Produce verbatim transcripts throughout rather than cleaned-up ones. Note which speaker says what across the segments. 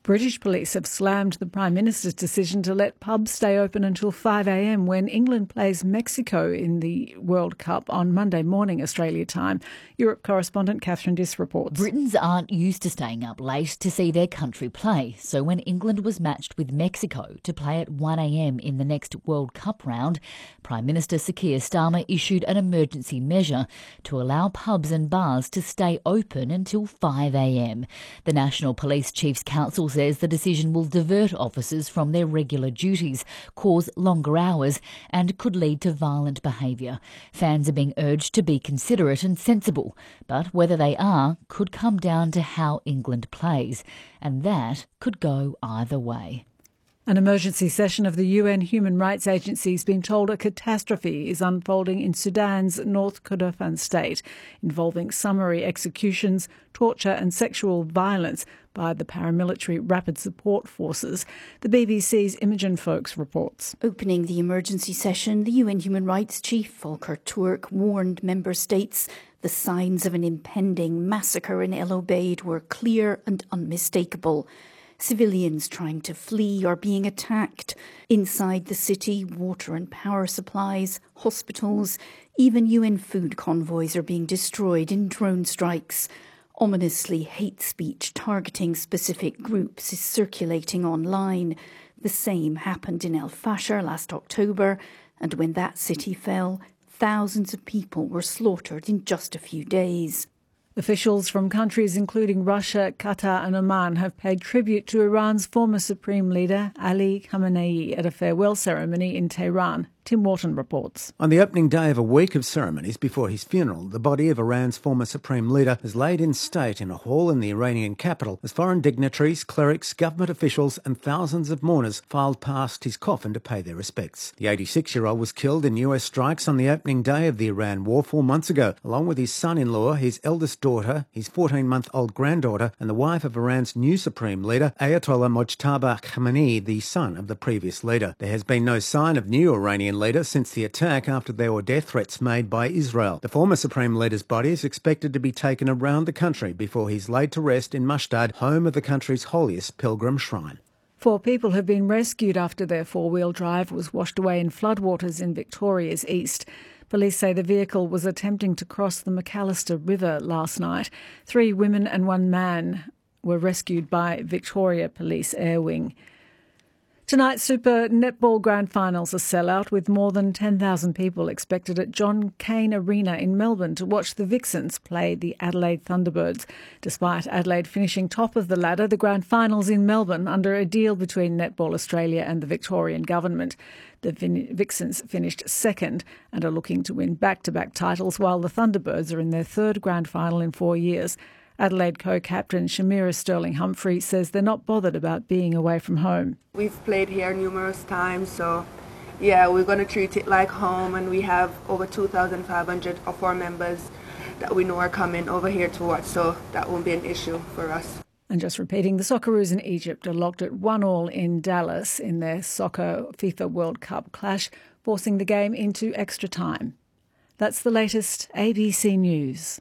Speaker 1: British police have slammed the Prime Minister's decision to let pubs stay open until five a m when England plays Mexico in the World Cup on Monday morning, Australia time. Europe correspondent Catherine Diss reports.
Speaker 2: Britons aren't used to staying up late to see their country play, so when England was matched with Mexico to play at one a m in the next World Cup round, Prime Minister Sir Keir Starmer issued an emergency measure to allow pubs and bars to stay open until five a m. The National Police Chiefs Council says the decision will divert officers from their regular duties, cause longer hours and could lead to violent behaviour. Fans are being urged to be considerate and sensible, but whether they are could come down to how England plays, and that could go either way.
Speaker 1: An emergency session of the U N Human Rights Agency has been told a catastrophe is unfolding in Sudan's North Kordofan state, involving summary executions, torture and sexual violence by the paramilitary Rapid Support Forces. The B B C's Imogen Folks reports.
Speaker 3: Opening the emergency session, the U N Human Rights Chief Volker Turk warned member states the signs of an impending massacre in El Obeid were clear and unmistakable. Civilians trying to flee are being attacked. Inside the city, water and power supplies, hospitals, even U N food convoys are being destroyed in drone strikes. Ominously, hate speech targeting specific groups is circulating online. The same happened in El Fasher last October, and when that city fell, thousands of people were slaughtered in just a few days.
Speaker 1: Officials from countries including Russia, Qatar and Oman have paid tribute to Iran's former Supreme Leader, Ali Khamenei, at a farewell ceremony in Tehran. Tim Wharton reports.
Speaker 4: On the opening day of a week of ceremonies before his funeral, the body of Iran's former Supreme Leader was laid in state in a hall in the Iranian capital as foreign dignitaries, clerics, government officials and thousands of mourners filed past his coffin to pay their respects. The eighty-six-year-old was killed in U S strikes on the opening day of the Iran war four months ago, along with his son-in-law, his eldest daughter, his fourteen-month-old granddaughter and the wife of Iran's new Supreme Leader, Ayatollah Mojtaba Khamenei, the son of the previous leader. There has been no sign of new Iranian leader since the attack after there were death threats made by Israel. The former Supreme Leader's body is expected to be taken around the country before he's laid to rest in Mashtad, home of the country's holiest pilgrim shrine.
Speaker 1: Four people have been rescued after their four-wheel drive was washed away in floodwaters in Victoria's east. Police say the vehicle was attempting to cross the McAllister River last night. Three women and one man were rescued by Victoria Police Air Wing. Tonight's Super Netball Grand Finals are sellout, with more than ten thousand people expected at John Cain Arena in Melbourne to watch the Vixens play the Adelaide Thunderbirds. Despite Adelaide finishing top of the ladder, the Grand Finals in Melbourne under a deal between Netball Australia and the Victorian Government. The Vixens finished second and are looking to win back-to-back titles, while the Thunderbirds are in their third Grand Final in four years. Adelaide co-captain Shamira Sterling-Humphrey says they're not bothered about being away from home.
Speaker 5: We've played here numerous times, so yeah, we're going to treat it like home, and we have over two thousand five hundred of our members that we know are coming over here to watch, so that won't be an issue for us.
Speaker 1: And just repeating, the Socceroos in Egypt are locked at one all in Dallas in their soccer FIFA World Cup clash, forcing the game into extra time. That's the latest A B C News.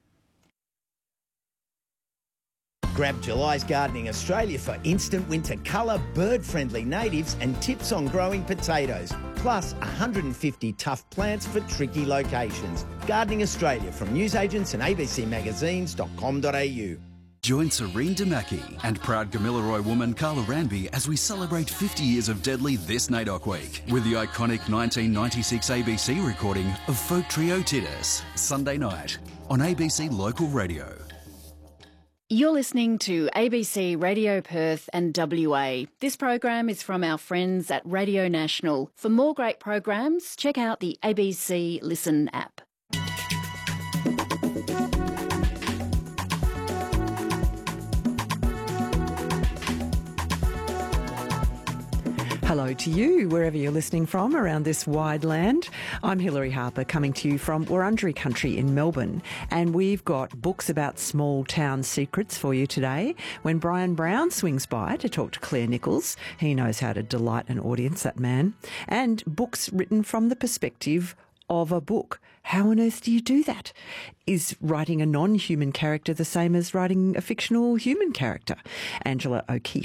Speaker 6: Grab July's Gardening Australia for instant winter colour, bird-friendly natives and tips on growing potatoes, plus one hundred fifty tough plants for tricky locations. Gardening Australia from newsagents and a b c magazines dot com dot a u.
Speaker 7: Join Serene Damaki and proud Gamilaroi woman Carla Ranby as we celebrate fifty years of Deadly this N A I D O C Week with the iconic nineteen ninety-six A B C recording of folk trio Titus, Sunday night on A B C Local Radio.
Speaker 8: You're listening to A B C Radio Perth and W A. This program is from our friends at Radio National. For more great programs, check out the A B C Listen app.
Speaker 9: Hello to you, wherever you're listening from around this wide land. I'm Hilary Harper, coming to you from Wurundjeri country in Melbourne, and we've got books about small town secrets for you today when Brian Brown swings by to talk to Claire Nichols. He knows how to delight an audience, that man. And books written from the perspective of a book. How on earth do you do that? Is writing a non-human character the same as writing a fictional human character? Angela O'Keefe